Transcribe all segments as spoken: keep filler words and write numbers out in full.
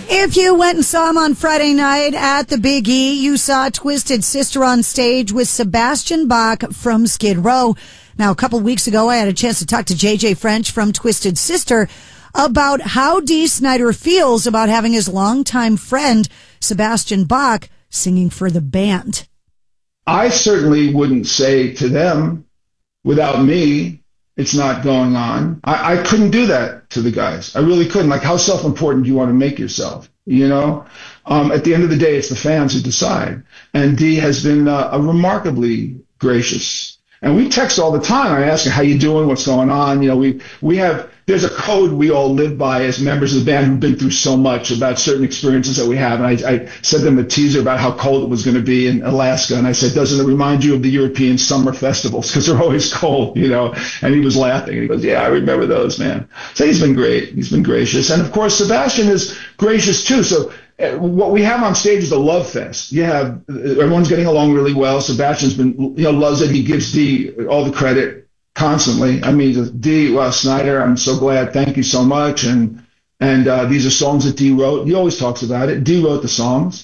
If you went and saw him on Friday night at the Big E, you saw Twisted Sister on stage with Sebastian Bach from Skid Row. Now, a couple of weeks ago, I had a chance to talk to J J French from Twisted Sister about how Dee Snider feels about having his longtime friend, Sebastian Bach, singing for the band. I certainly wouldn't say to them, without me, it's not going on. I, I couldn't do that to the guys. I really couldn't. Like, how self-important do you want to make yourself? You know, um, at the end of the day, it's the fans who decide. And Dee has been uh, a remarkably gracious. And we text all the time. I ask her, how you doing? What's going on? You know, we, we have, there's a code we all live by as members of the band who've been through so much about certain experiences that we have. And I, I sent them a teaser about how cold it was going to be in Alaska. And I said, doesn't it remind you of the European summer festivals? Because they're always cold, you know? And he was laughing. And he goes, yeah, I remember those, man. So he's been great. He's been gracious. And of course, Sebastian is gracious too. So what we have on stage is a love fest. You have, everyone's getting along really well. Sebastian's been, you know, loves it. He gives Dee all the credit constantly. I mean, Dee, well, Snider, I'm so glad. Thank you so much. And, and, uh, these are songs that Dee wrote. He always talks about it. Dee wrote the songs.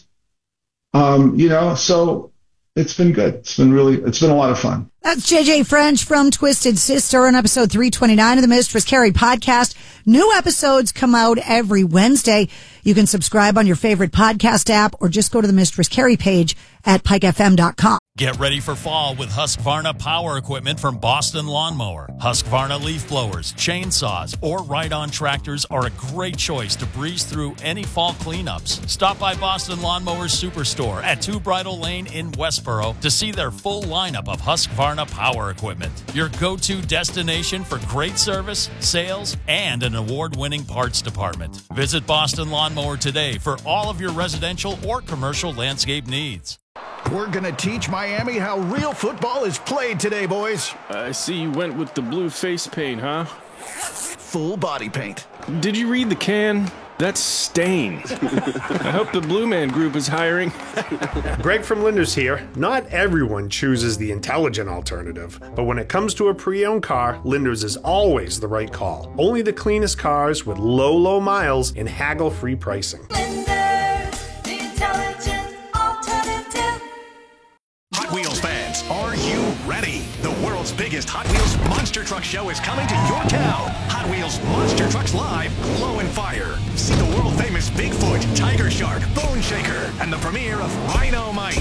Um, you know, so it's been good. It's been really, it's been a lot of fun. That's J J French from Twisted Sister on episode three twenty-nine of the Mistress Carrie podcast. New episodes come out every Wednesday. You can subscribe on your favorite podcast app or just go to the Mistress Carrie page at pike f m dot com. Get ready for fall with Husqvarna power equipment from Boston Lawnmower. Husqvarna leaf blowers, chainsaws, or ride-on tractors are a great choice to breeze through any fall cleanups. Stop by Boston Lawnmower's Superstore at Two Bridle Lane in Westboro to see their full lineup of Husqvarna power equipment. Your go-to destination for great service, sales, and an award-winning parts department. Visit Boston Lawnmower today for all of your residential or commercial landscape needs. We're going to teach Miami how real football is played today, boys. I see you went with the blue face paint, huh? Full body paint. Did you read the can? That's Stain. I hope the Blue Man Group is hiring. Greg from Linders here. Not everyone chooses the intelligent alternative, but when it comes to a pre-owned car, Linders is always the right call. Only the cleanest cars with low, low miles and haggle-free pricing. Linders, the intelligent alternative. Hot Wheels fans, are you ready? The world's biggest Hot Wheels Monster Truck Show is coming to your town. Hot Wheels Monster Trucks Live, Glow and Fire. See the world-famous Bigfoot, Tiger Shark, Bone Shaker, and the premiere of Rhino Mike.